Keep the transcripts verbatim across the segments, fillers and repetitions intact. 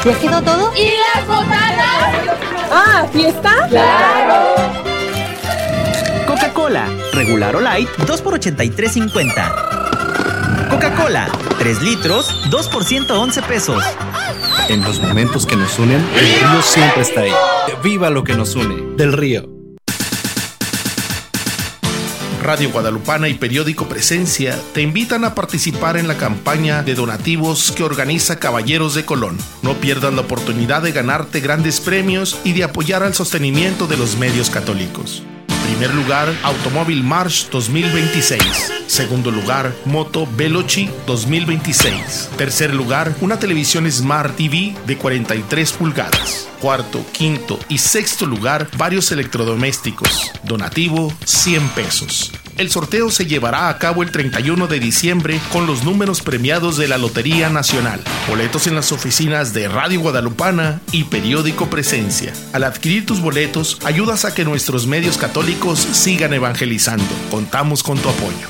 ¿Ya quedó todo? ¿Y las botanas? Ah, ¿fiesta? ¡Claro! Coca-Cola, regular o light, dos por ochenta y tres cincuenta. Coca-Cola, tres litros, dos por ciento once pesos. En los momentos que nos unen, el río siempre está ahí. ¡Viva lo que nos une! Del Río. Radio Guadalupana y Periódico Presencia te invitan a participar en la campaña de donativos que organiza Caballeros de Colón. No pierdas la oportunidad de ganarte grandes premios y de apoyar al sostenimiento de los medios católicos. Primer lugar, Automóvil March dos mil veintiséis. Segundo lugar, Moto Veloci dos mil veintiséis. Tercer lugar, una televisión Smart T V de cuarenta y tres pulgadas. Cuarto, quinto y sexto lugar, varios electrodomésticos. Donativo, cien pesos. El sorteo se llevará a cabo el treinta y uno de diciembre con los números premiados de la Lotería Nacional. Boletos en las oficinas de Radio Guadalupana y Periódico Presencia. Al adquirir tus boletos, ayudas a que nuestros medios católicos sigan evangelizando. Contamos con tu apoyo.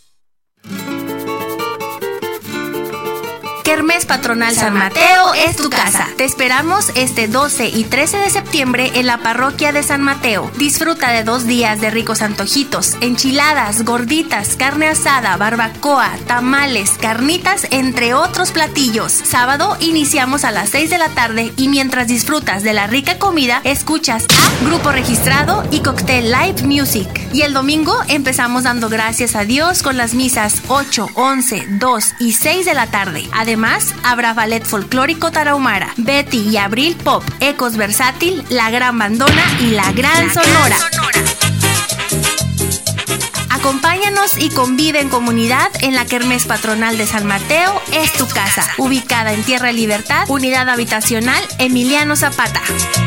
Kermés Patronal San Mateo es tu casa. Te esperamos este doce y trece de septiembre en la parroquia de San Mateo. Disfruta de dos días de ricos antojitos, enchiladas, gorditas, carne asada, barbacoa, tamales, carnitas, entre otros platillos. Sábado iniciamos a las seis de la tarde y mientras disfrutas de la rica comida, escuchas a Grupo Registrado y Cocktail Live Music. Y el domingo empezamos dando gracias a Dios con las misas ocho, once, dos y seis de la tarde. Además, habrá ballet folclórico tarahumara, Betty y Abril Pop, Ecos Versátil, La Gran Bandona y La Gran Sonora. Acompáñanos y convive en comunidad en la Kermés Patronal de San Mateo es tu casa, ubicada en Tierra Libertad, Unidad Habitacional Emiliano Zapata.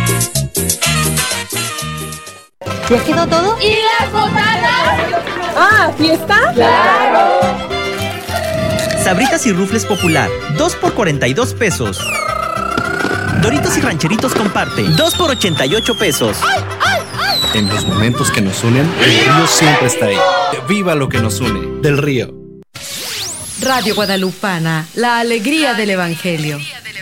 ¿Ya quedó todo? ¿Y las botanas? Ah, ¿fiesta? ¡Claro! Sabritas y Rufles Popular, dos por cuarenta y dos pesos. Doritos y Rancheritos Comparte, dos por ochenta y ocho pesos. En los momentos que nos unen, el río siempre está ahí. ¡Viva lo que nos une! Del Río. Radio Guadalupana, la alegría del Evangelio.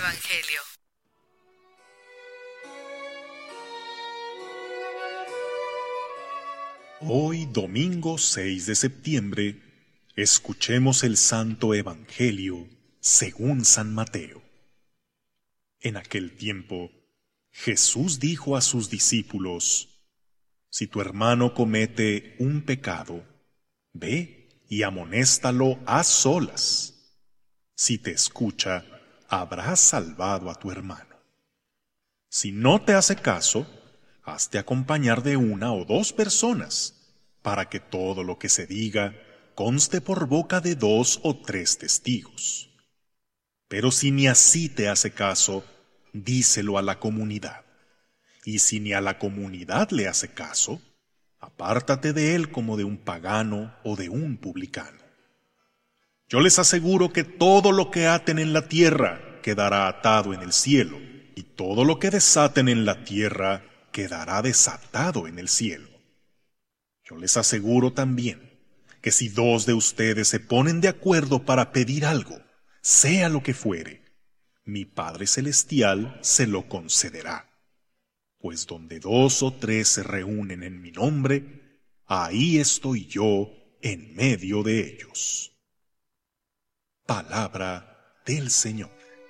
Hoy, domingo seis de septiembre, escuchemos el Santo Evangelio según San Mateo. En aquel tiempo, Jesús dijo a sus discípulos: si tu hermano comete un pecado, ve y amonéstalo a solas. Si te escucha, habrás salvado a tu hermano. Si no te hace caso, hazte acompañar de una o dos personas, para que todo lo que se diga conste por boca de dos o tres testigos. Pero si ni así te hace caso, díselo a la comunidad. Y si ni a la comunidad le hace caso, apártate de él como de un pagano o de un publicano. Yo les aseguro que todo lo que aten en la tierra quedará atado en el cielo, y todo lo que desaten en la tierra quedará desatado en el cielo. Yo les aseguro también que si dos de ustedes se ponen de acuerdo para pedir algo, sea lo que fuere, mi Padre Celestial se lo concederá. Pues donde dos o tres se reúnen en mi nombre, ahí estoy yo en medio de ellos. Palabra del Señor.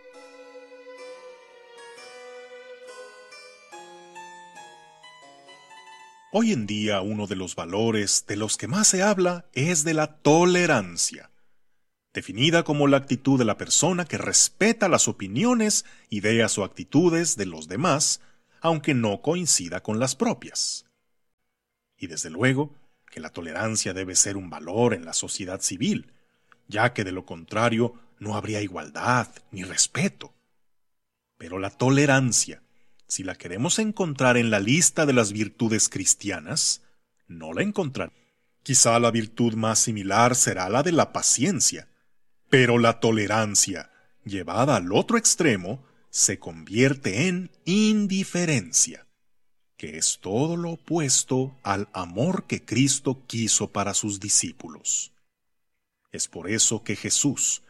Hoy en día uno de los valores de los que más se habla es de la tolerancia, definida como la actitud de la persona que respeta las opiniones, ideas o actitudes de los demás, aunque no coincida con las propias. Y desde luego que la tolerancia debe ser un valor en la sociedad civil, ya que de lo contrario no habría igualdad ni respeto. Pero la tolerancia, si la queremos encontrar en la lista de las virtudes cristianas, no la encontraremos. Quizá la virtud más similar será la de la paciencia, pero la tolerancia, llevada al otro extremo, se convierte en indiferencia, que es todo lo opuesto al amor que Cristo quiso para sus discípulos. Es por eso que Jesús,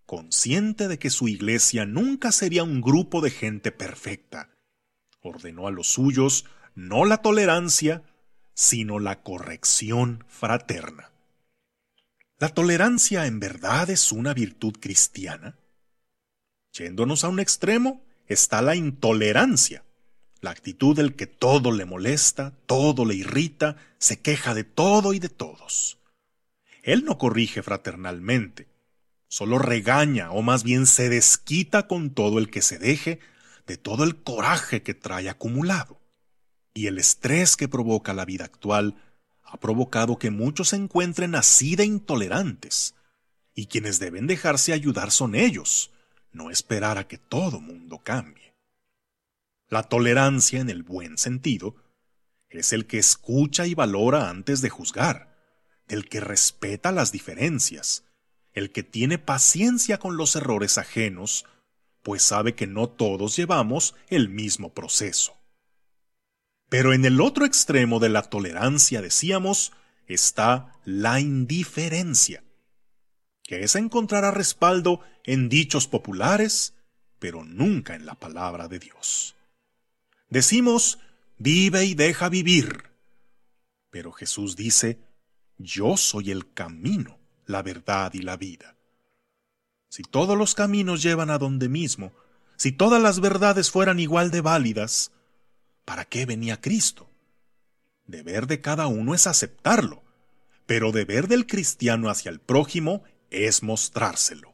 consciente de que su iglesia nunca sería un grupo de gente perfecta, ordenó a los suyos no la tolerancia, sino la corrección fraterna. ¿La tolerancia en verdad es una virtud cristiana? Yéndonos a un extremo está la intolerancia, la actitud del que todo le molesta, todo le irrita, se queja de todo y de todos. Él no corrige fraternalmente, solo regaña o más bien se desquita con todo el que se deje de todo el coraje que trae acumulado. Y el estrés que provoca la vida actual ha provocado que muchos se encuentren así de intolerantes, y quienes deben dejarse ayudar son ellos, no esperar a que todo mundo cambie. La tolerancia, en el buen sentido, es el que escucha y valora antes de juzgar, el que respeta las diferencias, el que tiene paciencia con los errores ajenos, pues sabe que no todos llevamos el mismo proceso. Pero en el otro extremo de la tolerancia, decíamos, está la indiferencia, que es encontrar respaldo en dichos populares, pero nunca en la palabra de Dios. Decimos, vive y deja vivir, pero Jesús dice, yo soy el camino, la verdad y la vida. Si todos los caminos llevan a donde mismo, si todas las verdades fueran igual de válidas, ¿para qué venía Cristo? Deber de cada uno es aceptarlo, pero deber del cristiano hacia el prójimo es mostrárselo.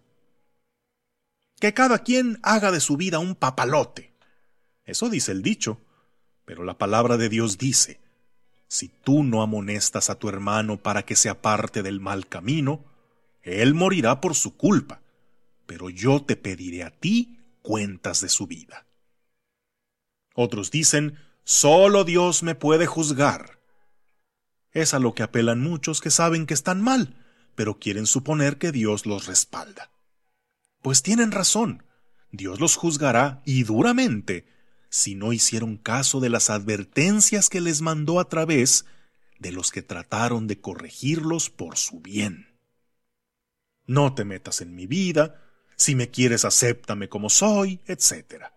Que cada quien haga de su vida un papalote. Eso dice el dicho, pero la palabra de Dios dice, si tú no amonestas a tu hermano para que se aparte del mal camino, él morirá por su culpa, pero yo te pediré a ti cuentas de su vida. Otros dicen, solo Dios me puede juzgar. Es a lo que apelan muchos que saben que están mal, pero quieren suponer que Dios los respalda. Pues tienen razón, Dios los juzgará y duramente, si no hicieron caso de las advertencias que les mandó a través de los que trataron de corregirlos por su bien. No te metas en mi vida, si me quieres acéptame como soy, etcétera.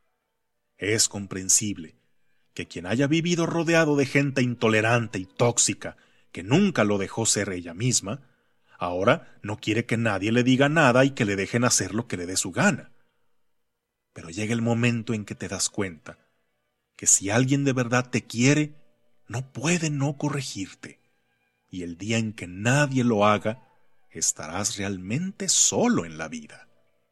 Es comprensible que quien haya vivido rodeado de gente intolerante y tóxica, que nunca lo dejó ser ella misma, ahora no quiere que nadie le diga nada y que le dejen hacer lo que le dé su gana. Pero llega el momento en que te das cuenta que si alguien de verdad te quiere, no puede no corregirte, y el día en que nadie lo haga, estarás realmente solo en la vida.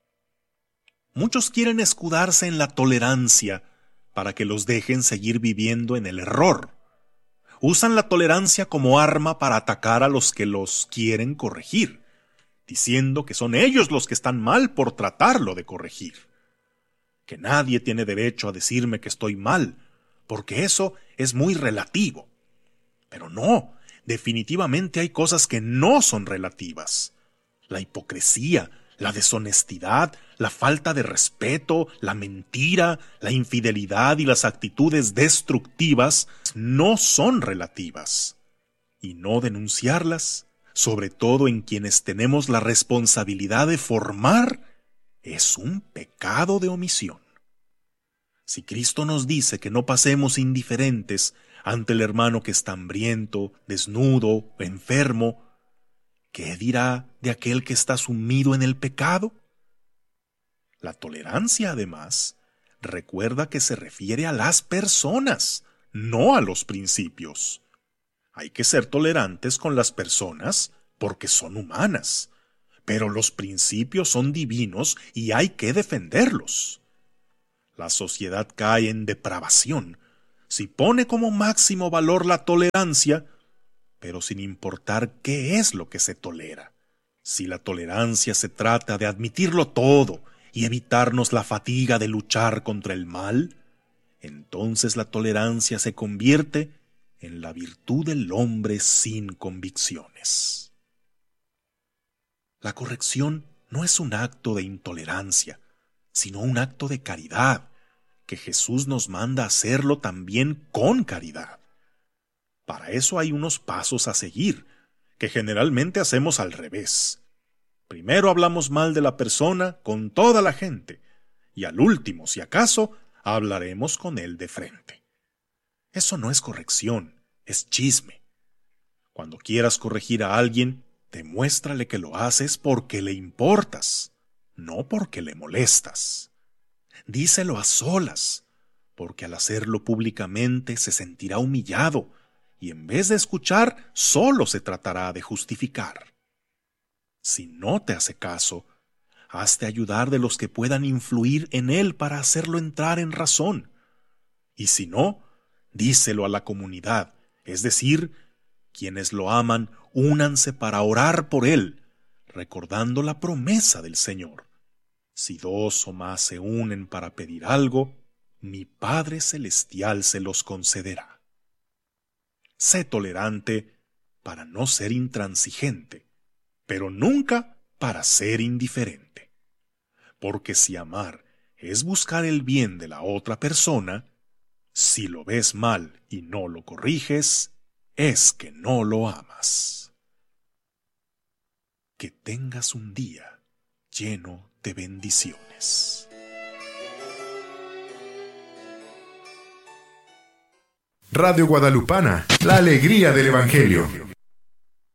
Muchos quieren escudarse en la tolerancia para que los dejen seguir viviendo en el error. Usan la tolerancia como arma para atacar a los que los quieren corregir, diciendo que son ellos los que están mal por tratarlo de corregir. Que nadie tiene derecho a decirme que estoy mal, porque eso es muy relativo. Pero no, definitivamente hay cosas que no son relativas. La hipocresía, la deshonestidad, la falta de respeto, la mentira, la infidelidad y las actitudes destructivas no son relativas. Y no denunciarlas, sobre todo en quienes tenemos la responsabilidad de formar, es un pecado de omisión. Si Cristo nos dice que no pasemos indiferentes ante el hermano que está hambriento, desnudo, enfermo, ¿qué dirá de aquel que está sumido en el pecado? La tolerancia, además, recuerda que se refiere a las personas, no a los principios. Hay que ser tolerantes con las personas porque son humanas, pero los principios son divinos y hay que defenderlos. La sociedad cae en depravación si pone como máximo valor la tolerancia, pero sin importar qué es lo que se tolera. Si la tolerancia se trata de admitirlo todo y evitarnos la fatiga de luchar contra el mal, entonces la tolerancia se convierte en la virtud del hombre sin convicciones. La corrección no es un acto de intolerancia, sino un acto de caridad, que Jesús nos manda hacerlo también con caridad. Para eso hay unos pasos a seguir, que generalmente hacemos al revés. Primero hablamos mal de la persona con toda la gente, y al último, si acaso, hablaremos con él de frente. Eso no es corrección, es chisme. Cuando quieras corregir a alguien, demuéstrale que lo haces porque le importas, no porque le molestas. Díselo a solas, porque al hacerlo públicamente se sentirá humillado y en vez de escuchar, solo se tratará de justificar. Si no te hace caso, hazte ayudar de los que puedan influir en él para hacerlo entrar en razón. Y si no, díselo a la comunidad, es decir, quienes lo aman, únanse para orar por él, recordando la promesa del Señor. Si dos o más se unen para pedir algo, mi Padre Celestial se los concederá. Sé tolerante para no ser intransigente, pero nunca para ser indiferente. Porque si amar es buscar el bien de la otra persona, si lo ves mal y no lo corriges, es que no lo amas. Que tengas un día lleno de bendiciones. Radio Guadalupana, la alegría del Evangelio.